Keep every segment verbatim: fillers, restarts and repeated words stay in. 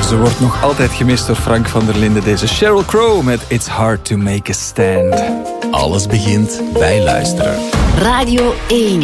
Ze wordt nog altijd gemist door Frank van der Linden. Deze Sheryl Crow met It's Hard to Make a Stand. Alles begint bij luisteren. Radio één.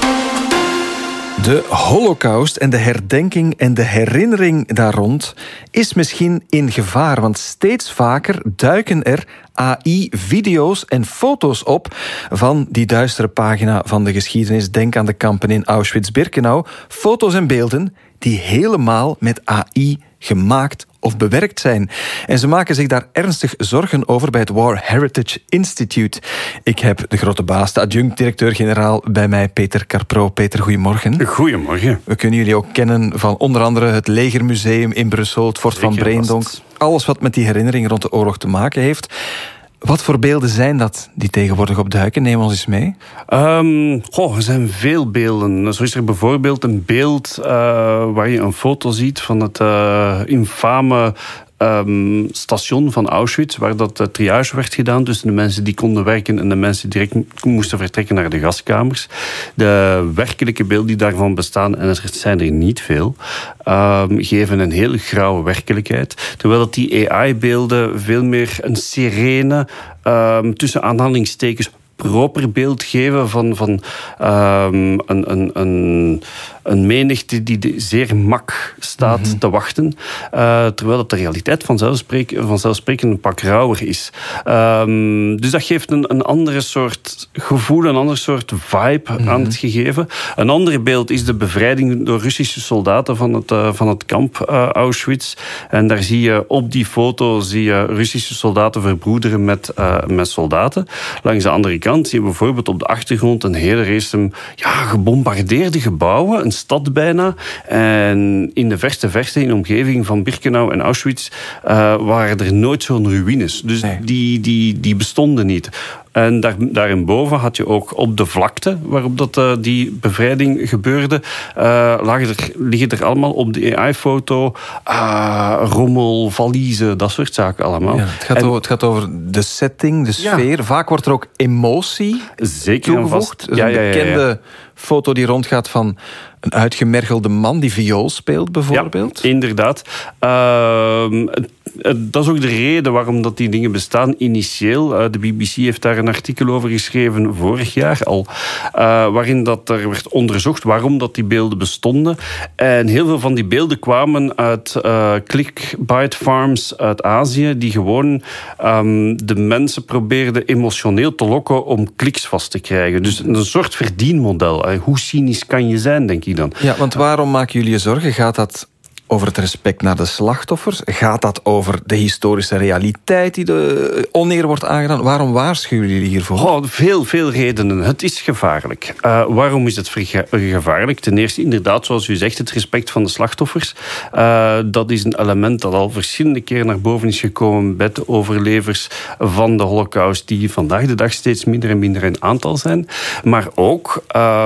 De Holocaust en de herdenking en de herinnering daar rond is misschien in gevaar, want steeds vaker duiken er A I-video's en foto's op van die duistere pagina van de geschiedenis. Denk aan de kampen in Auschwitz-Birkenau. Foto's en beelden die helemaal met A I gemaakt of bewerkt zijn. En ze maken zich daar ernstig zorgen over bij het War Heritage Institute. Ik heb de grote baas, de adjunct-directeur-generaal bij mij, Peter Carpro. Peter, goedemorgen. Goedemorgen. We kunnen jullie ook kennen van onder andere het Legermuseum in Brussel, het Fort Zeker van Breendonk. Alles wat met die herinnering rond de oorlog te maken heeft. Wat voor beelden zijn dat die tegenwoordig opduiken? Neem ons eens mee. Um, goh, er zijn veel beelden. Zo is er bijvoorbeeld een beeld uh, waar je een foto ziet van het uh, infame Um, station van Auschwitz, waar dat uh, triage werd gedaan tussen de mensen die konden werken en de mensen die direct moesten vertrekken naar de gaskamers. De werkelijke beelden die daarvan bestaan, en er zijn er niet veel, um, geven een heel grauwe werkelijkheid. Terwijl dat die A I-beelden veel meer een serene, um, tussen aanhalingstekens, proper beeld geven van, van um, een, een, een, een menigte die zeer mak staat mm-hmm. te wachten. Uh, terwijl dat de realiteit vanzelfsprekend, vanzelfsprekend een pak rauwer is. Um, dus dat geeft een, een andere soort gevoel, een ander soort vibe mm-hmm. aan het gegeven. Een ander beeld is de bevrijding door Russische soldaten van het, uh, van het kamp uh, Auschwitz. En daar zie je op die foto zie je Russische soldaten verbroederen met, uh, met soldaten. Langs de andere kant zie je bijvoorbeeld op de achtergrond een hele race ja, gebombardeerde gebouwen, een stad bijna. En in de verste verte, in de omgeving van Birkenau en Auschwitz, uh, waren er nooit zo'n ruïnes. Dus nee. die, die, die bestonden niet. En daar, daarboven had je ook op de vlakte waarop dat, uh, die bevrijding gebeurde, uh, lagen er, liggen er allemaal op de A I-foto uh, rommel, valiezen, dat soort zaken allemaal. Ja, het, gaat en, over, het gaat over de setting, de sfeer. Ja. Vaak wordt er ook emotie Zeker toegevoegd. Vast. Dus ja, een ja, ja, bekende ja. foto die rondgaat van een uitgemergelde man die viool speelt, bijvoorbeeld. Ja, inderdaad. Uh, dat is ook de reden waarom dat die dingen bestaan. Initieel, uh, de B B C heeft daar een artikel over geschreven vorig jaar al, uh, waarin dat er werd onderzocht waarom dat die beelden bestonden. En heel veel van die beelden kwamen uit uh, clickbait farms uit Azië, die gewoon um, de mensen probeerden emotioneel te lokken om kliks vast te krijgen. Dus een soort verdienmodel. Uh, hoe cynisch kan je zijn, denk ik dan. Ja, want waarom maken jullie je zorgen? Gaat dat over het respect naar de slachtoffers? Gaat dat over de historische realiteit die de oneer wordt aangedaan? Waarom waarschuwen jullie hiervoor? Oh, veel, veel redenen. Het is gevaarlijk. Uh, waarom is het gevaarlijk? Ten eerste, inderdaad, zoals u zegt, het respect van de slachtoffers. Uh, dat is een element dat al verschillende keren naar boven is gekomen bij de overlevers van de Holocaust, die vandaag de dag steeds minder en minder in aantal zijn. Maar ook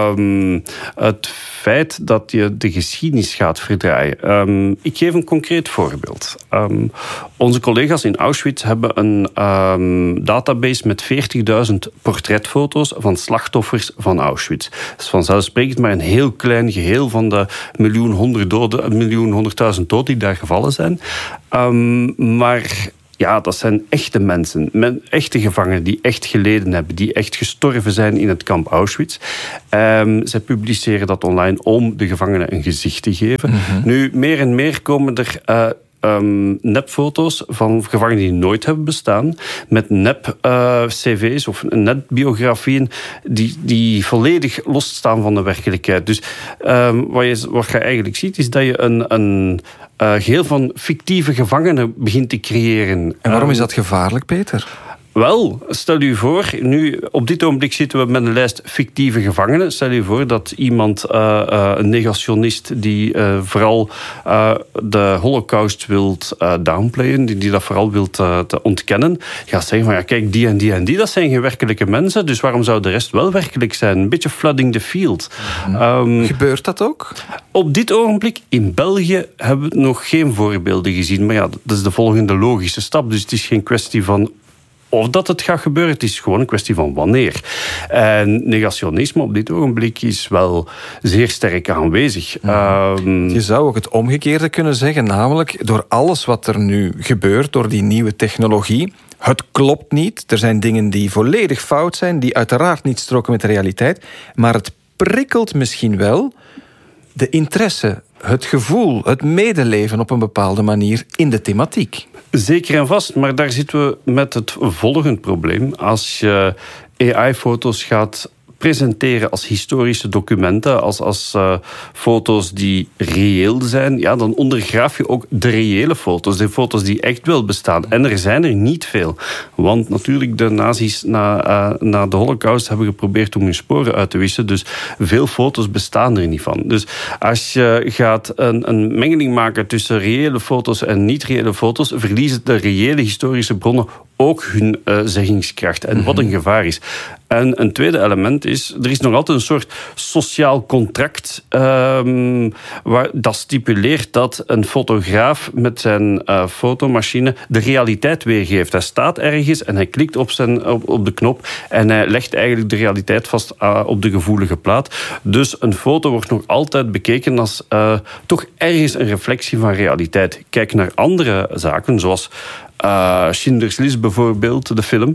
um, het feit dat je de geschiedenis gaat verdraaien. Um, ik geef een concreet voorbeeld. Um, onze collega's in Auschwitz hebben een um, database met veertigduizend portretfoto's van slachtoffers van Auschwitz. Dat is vanzelfsprekend maar een heel klein geheel van de miljoen honderd doden, een miljoen honderdduizend doden die daar gevallen zijn. Um, maar ja, dat zijn echte mensen, men, echte gevangenen die echt geleden hebben, die echt gestorven zijn in het kamp Auschwitz. Um, zij publiceren dat online om de gevangenen een gezicht te geven. Mm-hmm. Nu, meer en meer komen er Uh, Um, nepfoto's van gevangenen die nooit hebben bestaan, met nep-C V's uh, of nep-biografieën die, die volledig losstaan van de werkelijkheid. Dus um, wat, je, wat je eigenlijk ziet, is dat je een, een uh, geheel van fictieve gevangenen begint te creëren. En waarom is dat gevaarlijk, Peter? Wel, stel u voor, nu op dit ogenblik zitten we met een lijst fictieve gevangenen. Stel u voor dat iemand, uh, uh, een negationist die uh, vooral uh, de Holocaust wilt uh, downplayen, die, die dat vooral wilt uh, te ontkennen, gaat zeggen van ja, kijk, die en die en die, dat zijn geen werkelijke mensen, dus waarom zou de rest wel werkelijk zijn? Een beetje flooding the field. Um, Gebeurt dat ook? Op dit ogenblik in België hebben we nog geen voorbeelden gezien, maar ja, dat is de volgende logische stap, dus het is geen kwestie van of dat het gaat gebeuren. Het is gewoon een kwestie van wanneer. En negationisme op dit ogenblik is wel zeer sterk aanwezig. Ja. Um, Je zou ook het omgekeerde kunnen zeggen, namelijk door alles wat er nu gebeurt, door die nieuwe technologie. Het klopt niet. Er zijn dingen die volledig fout zijn, die uiteraard niet stroken met de realiteit. Maar het prikkelt misschien wel de interesse, het gevoel, het medeleven op een bepaalde manier in de thematiek. Zeker en vast, maar daar zitten we met het volgende probleem. Als je A I-foto's gaat presenteren als historische documenten, als, als uh, foto's die reëel zijn, ja, dan ondergraaf je ook de reële foto's, de foto's die echt wel bestaan. En er zijn er niet veel. Want natuurlijk, de nazi's na, uh, na de Holocaust hebben geprobeerd om hun sporen uit te wissen, dus veel foto's bestaan er niet van. Dus als je gaat een, een mengeling maken tussen reële foto's en niet-reële foto's, verliezen de reële historische bronnen ook hun uh, zeggingskracht. En wat een gevaar is. En een tweede element is, er is nog altijd een soort sociaal contract um, waar, dat stipuleert dat een fotograaf met zijn uh, fotomachine de realiteit weergeeft. Hij staat ergens en hij klikt op, zijn, op, op de knop en hij legt eigenlijk de realiteit vast uh, op de gevoelige plaat. Dus een foto wordt nog altijd bekeken als uh, toch ergens een reflectie van realiteit. Kijk naar andere zaken, zoals uh, Schindler's List bijvoorbeeld, de film.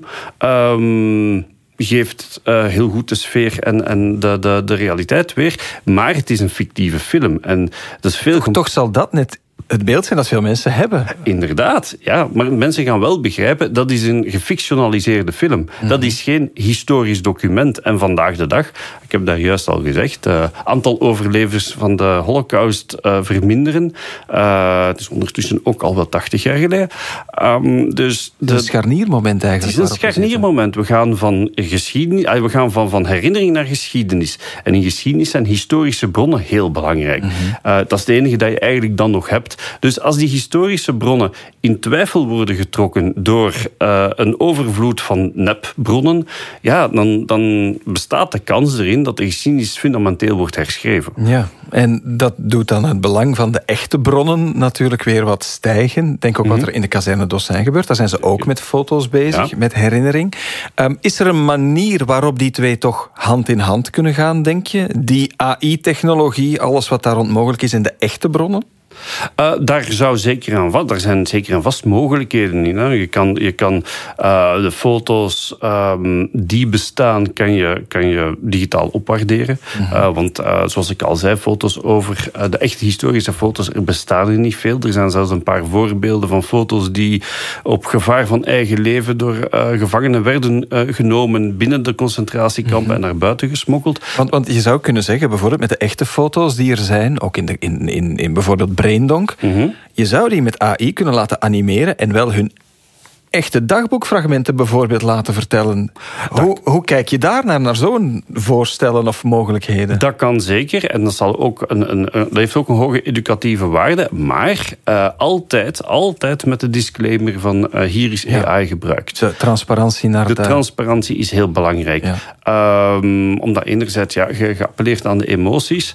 Um, geeft uh, heel goed de sfeer en, en de, de, de realiteit weer. Maar het is een fictieve film. En dat is veel... Toch, toch zal dat net het beeld zijn dat veel mensen hebben. Inderdaad, ja. Maar mensen gaan wel begrijpen, dat is een gefictionaliseerde film. Mm-hmm. Dat is geen historisch document. En vandaag de dag, ik heb daar juist al gezegd, het uh, aantal overlevers van de Holocaust uh, verminderen. Uh, het is ondertussen ook al wel tachtig jaar geleden. Um, dus de, het is een scharniermoment eigenlijk. Het is een scharniermoment. We gaan van geschiedenis, uh, we gaan van, van herinnering naar geschiedenis. En in geschiedenis zijn historische bronnen heel belangrijk. Mm-hmm. Uh, dat is het enige dat je eigenlijk dan nog hebt. Dus als die historische bronnen in twijfel worden getrokken door uh, een overvloed van nepbronnen, ja, dan, dan bestaat de kans erin dat de geschiedenis fundamenteel wordt herschreven. Ja, en dat doet dan het belang van de echte bronnen natuurlijk weer wat stijgen. Denk ook mm-hmm. wat er in de kazerne Dossin gebeurt. Daar zijn ze ook met foto's bezig, ja. met herinnering. Um, is er een manier waarop die twee toch hand in hand kunnen gaan, denk je? Die A I-technologie, alles wat daar rond mogelijk is, en de echte bronnen? Uh, daar zou zeker aan vast, daar zijn zeker en vast mogelijkheden in. Hè. Je kan, je kan uh, de foto's um, die bestaan, kan je, kan je digitaal opwaarderen. Mm-hmm. Uh, want uh, zoals ik al zei, foto's over uh, de echte historische foto's, er bestaan er niet veel. Er zijn zelfs een paar voorbeelden van foto's die op gevaar van eigen leven door uh, gevangenen werden uh, genomen binnen de concentratiekampen mm-hmm. en naar buiten gesmokkeld. Want, want je zou kunnen zeggen, bijvoorbeeld met de echte foto's die er zijn, ook in, de, in, in, in bijvoorbeeld Braindonk, mm-hmm. je zou die met A I kunnen laten animeren en wel hun echte dagboekfragmenten bijvoorbeeld laten vertellen. Hoe, hoe kijk je daar naar, naar zo'n voorstellen of mogelijkheden? Dat kan zeker. En dat, zal ook een, een, een, dat heeft ook een hoge educatieve waarde. Maar uh, altijd, altijd met de disclaimer van uh, hier is A I ja. gebruikt. De transparantie naar de... De transparantie is heel belangrijk. Ja. Um, omdat enerzijds, ja, je geappelleerd aan de emoties.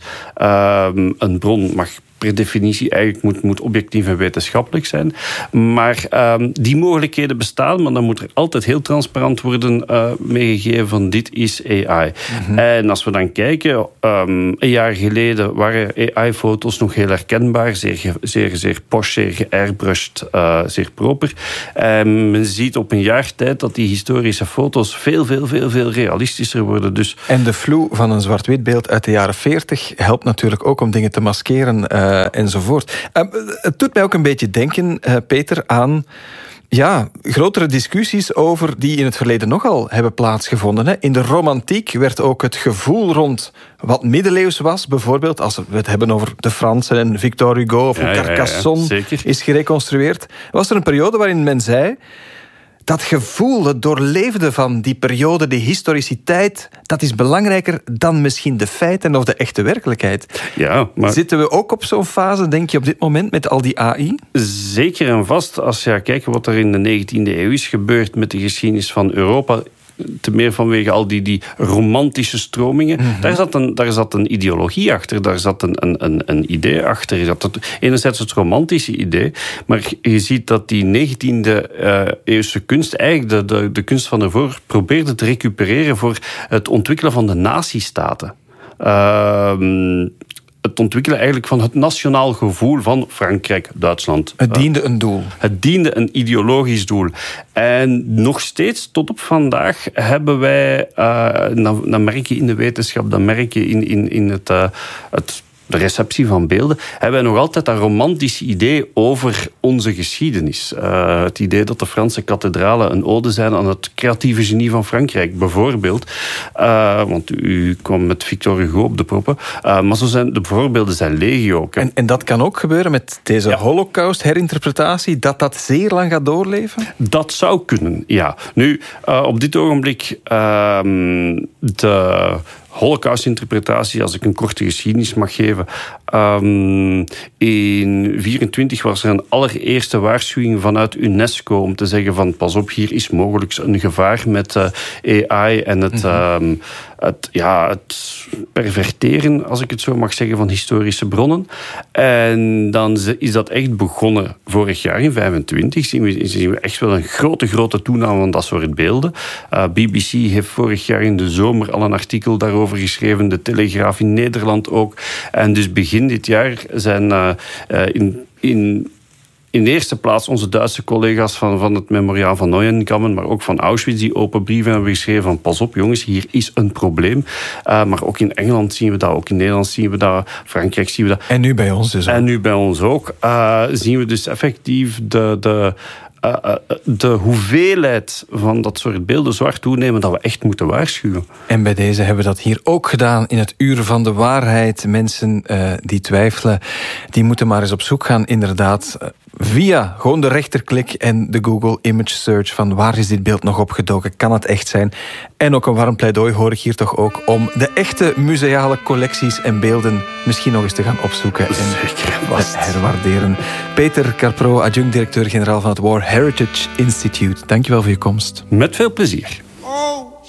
Um, een bron mag per definitie eigenlijk moet, moet objectief en wetenschappelijk zijn. Maar um, die mogelijkheden bestaan, maar dan moet er altijd heel transparant worden uh, meegegeven van dit is A I. Mm-hmm. En als we dan kijken, um, een jaar geleden waren A I-foto's nog heel herkenbaar, zeer, zeer, zeer posh, zeer geairbrushed, uh, zeer proper. En men ziet op een jaar tijd dat die historische foto's veel, veel, veel, veel realistischer worden. Dus... En de vloe van een zwart-wit beeld uit de jaren veertig helpt natuurlijk ook om dingen te maskeren, uh, Uh, enzovoort. Uh, het doet mij ook een beetje denken, uh, Peter, aan ja, grotere discussies over die in het verleden nogal hebben plaatsgevonden. Hè. In de romantiek werd ook het gevoel rond wat middeleeuws was, bijvoorbeeld als we het hebben over de Fransen en Victor Hugo of ja, Carcassonne ja, ja, ja. is gereconstrueerd, was er een periode waarin men zei, dat gevoel, het doorleefde van die periode, die historiciteit, dat is belangrijker dan misschien de feiten of de echte werkelijkheid. Ja, maar... Zitten we ook op zo'n fase, denk je, op dit moment met al die A I? Zeker en vast. Als je kijkt wat er in de negentiende eeuw is gebeurd met de geschiedenis van Europa, te meer vanwege al die, die romantische stromingen. Mm-hmm. Daar zat een, daar zat een ideologie achter, daar zat een, een, een, een idee achter. Je zat het, enerzijds het romantische idee, maar je ziet dat die negentiende eeuwse kunst, eigenlijk de, de, de kunst van ervoor, probeerde te recupereren voor het ontwikkelen van de natiestaten. Uh, het ontwikkelen eigenlijk van het nationaal gevoel van Frankrijk, Duitsland. Het diende een doel. Het diende een ideologisch doel. En nog steeds, tot op vandaag, hebben wij, uh, dat merk je in de wetenschap, dat merk je in, in, in het, uh, het de receptie van beelden, hebben wij nog altijd dat romantische idee over onze geschiedenis. Uh, het idee dat de Franse kathedralen een ode zijn aan het creatieve genie van Frankrijk, bijvoorbeeld. Uh, want u kwam met Victor Hugo op de proppen. Uh, maar zo zijn, de voorbeelden zijn legio. En, en dat kan ook gebeuren met deze ja. Holocaust-herinterpretatie, dat dat zeer lang gaat doorleven? Dat zou kunnen, ja. Nu, uh, op dit ogenblik uh, de Holocaust-interpretatie, als ik een korte geschiedenis mag geven. Um, in vierentwintig was er een allereerste waarschuwing vanuit UNESCO om te zeggen van pas op, hier is mogelijk een gevaar met uh, A I en het, mm-hmm. um, het, ja, het perverteren, als ik het zo mag zeggen, van historische bronnen. En dan is dat echt begonnen vorig jaar in vijfentwintig. Zien we, zien we echt wel een grote, grote toename van dat soort beelden. Uh, B B C heeft vorig jaar in de zomer al een artikel daarover geschreven. De Telegraaf in Nederland ook. En dus begin dit jaar zijn uh, uh, in... in In de eerste plaats onze Duitse collega's van, van het memoriaal van Neuengamme, maar ook van Auschwitz, die open brieven hebben geschreven van pas op jongens, hier is een probleem. Uh, maar ook in Engeland zien we dat, ook in Nederland zien we dat, Frankrijk zien we dat. En nu bij ons dus ook. En nu bij ons ook. Uh, zien we dus effectief de... de Uh, uh, de hoeveelheid van dat soort beelden zo hard toenemen dat we echt moeten waarschuwen. En bij deze hebben we dat hier ook gedaan in het uur van de waarheid. Mensen uh, die twijfelen, die moeten maar eens op zoek gaan, inderdaad, uh, via gewoon de rechterklik en de Google Image Search van waar is dit beeld nog opgedoken, kan het echt zijn? En ook een warm pleidooi hoor ik hier toch ook om de echte museale collecties en beelden misschien nog eens te gaan opzoeken en Zeker, vast. herwaarderen. Peter Carpro, adjunct-directeur-generaal van het War Heritage Institute. Dankjewel voor je komst. Met veel plezier.